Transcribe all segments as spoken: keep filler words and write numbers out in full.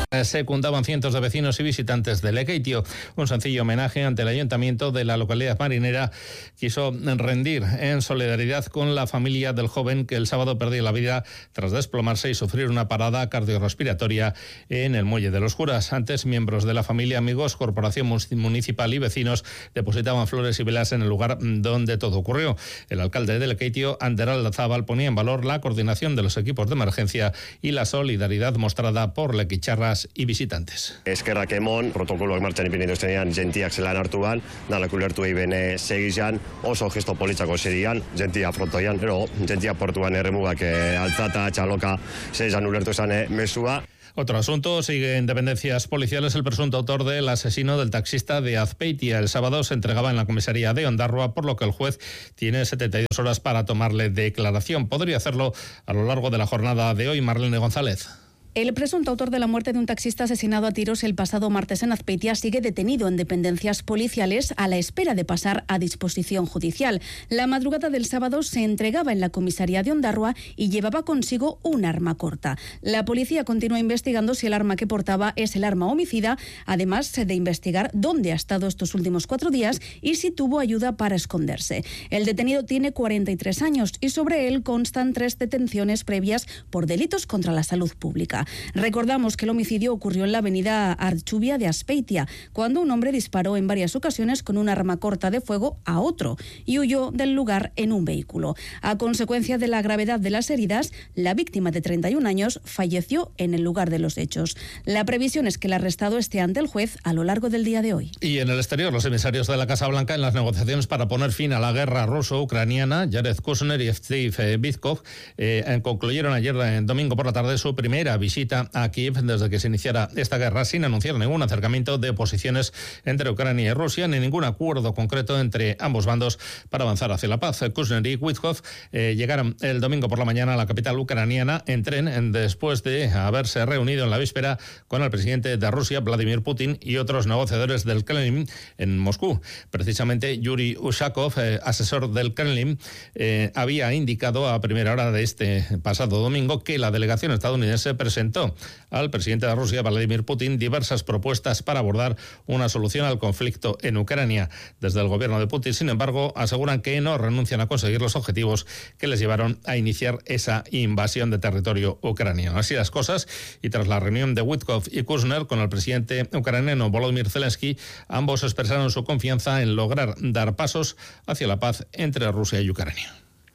secundaban cientos de vecinos y visitantes de Lekeitio. Un sencillo homenaje ante el ayuntamiento de la localidad marinera quiso rendir en solidaridad con la familia del joven que el sábado perdió la vida tras desplomarse y sufrir una parada cardiorrespiratoria en el muelle de los Juras. Antes, miembros de la familia, amigos, corporación municipal y vecinos depositaban flores y velas en el lugar donde todo ocurrió. El alcalde de Lekeitio, Ander Aldazábal, ponía en valor la coordinación de los equipos de emergencia y la solidaridad mostrada por lequitxarras y visitantes. Eskerrak emon, protokoloak martxan ipini dituztenean, gentiak zelan hartuan, dalak ulertu bene segizan, oso gesto politzako serian, gentia frontoian, pero gentia portuan erremugak altzata, txaloka, zeizan ulertu esan mesua. Otro asunto, sigue en dependencias policiales el presunto autor del asesino del taxista de Azpeitia. El sábado se entregaba en la comisaría de Ondarroa, por lo que el juez tiene setenta y dos horas para tomarle declaración. Podría hacerlo a lo largo de la jornada de hoy. Marlene González. El presunto autor de la muerte de un taxista asesinado a tiros el pasado martes en Azpeitia sigue detenido en dependencias policiales a la espera de pasar a disposición judicial. La madrugada del sábado se entregaba en la comisaría de Ondarroa y llevaba consigo un arma corta. La policía continúa investigando si el arma que portaba es el arma homicida, además de investigar dónde ha estado estos últimos cuatro días y si tuvo ayuda para esconderse. El detenido tiene cuarenta y tres años y sobre él constan tres detenciones previas por delitos contra la salud pública. Recordamos que el homicidio ocurrió en la avenida Archubia de Azpeitia, cuando un hombre disparó en varias ocasiones con un arma corta de fuego a otro y huyó del lugar en un vehículo. A consecuencia de la gravedad de las heridas, la víctima de treinta y un años falleció en el lugar de los hechos. La previsión es que el arrestado esté ante el juez a lo largo del día de hoy. Y en el exterior, los emisarios de la Casa Blanca en las negociaciones para poner fin a la guerra ruso-ucraniana, Jared Kushner y Steve Witkoff, eh, concluyeron ayer eh, domingo por la tarde su primera visita visita a Kiev desde que se iniciara esta guerra, sin anunciar ningún acercamiento de posiciones entre Ucrania y Rusia, ni ningún acuerdo concreto entre ambos bandos para avanzar hacia la paz. Kushner y Witkoff eh, llegaron el domingo por la mañana a la capital ucraniana en tren, en, después de haberse reunido en la víspera con el presidente de Rusia, Vladimir Putin, y otros negociadores del Kremlin en Moscú. Precisamente Yuri Ushakov, eh, asesor del Kremlin, eh, había indicado a primera hora de este pasado domingo que la delegación estadounidense presentó al presidente de Rusia, Vladimir Putin, diversas propuestas para abordar una solución al conflicto en Ucrania. Desde el gobierno de Putin, sin embargo, aseguran que no renuncian a conseguir los objetivos que les llevaron a iniciar esa invasión de territorio ucraniano. Así las cosas, y tras la reunión de Witkoff y Kushner con el presidente ucraniano Volodymyr Zelensky, ambos expresaron su confianza en lograr dar pasos hacia la paz entre Rusia y Ucrania.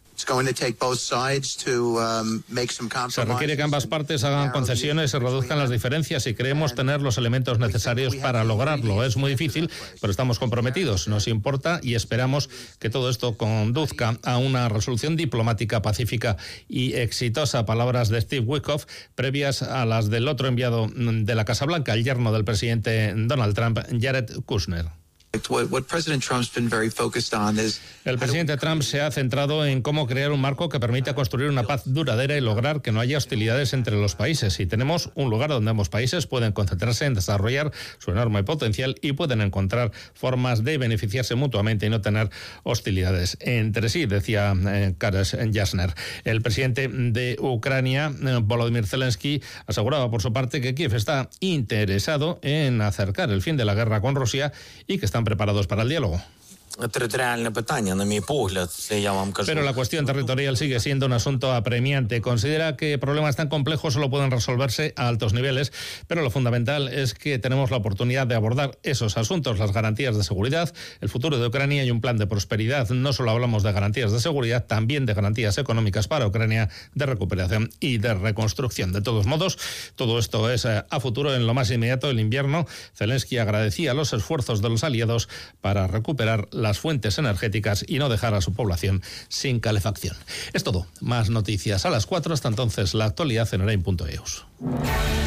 Se requiere que ambas partes hagan concesiones y reduzcan las diferencias y creemos tener los elementos necesarios para lograrlo. Es muy difícil, pero estamos comprometidos. Nos importa y esperamos que todo esto conduzca a una resolución diplomática pacífica y exitosa. Palabras de Steve Witkoff previas a las del otro enviado de la Casa Blanca, el yerno del presidente Donald Trump, Jared Kushner. El presidente Trump se ha centrado en cómo crear un marco que permita construir una paz duradera y lograr que no haya hostilidades entre los países. Y tenemos un lugar donde ambos países pueden concentrarse en desarrollar su enorme potencial y pueden encontrar formas de beneficiarse mutuamente y no tener hostilidades entre sí, decía eh, Kares Jasner. El presidente de Ucrania, eh, Volodymyr Zelensky, aseguraba por su parte que Kiev está interesado en acercar el fin de la guerra con Rusia y que están preparados para el diálogo. Pero la cuestión territorial sigue siendo un asunto apremiante. Considera que problemas tan complejos solo pueden resolverse a altos niveles, pero lo fundamental es que tenemos la oportunidad de abordar esos asuntos, las garantías de seguridad, el futuro de Ucrania y un plan de prosperidad. No solo hablamos de garantías de seguridad, también de garantías económicas para Ucrania, de recuperación y de reconstrucción. De todos modos, todo esto es a futuro. En lo más inmediato, el invierno, Zelensky agradecía los esfuerzos de los aliados para recuperar las fuentes energéticas y no dejar a su población sin calefacción. Es todo. Más noticias a las cuatro. Hasta entonces, la actualidad en Orain punto eus.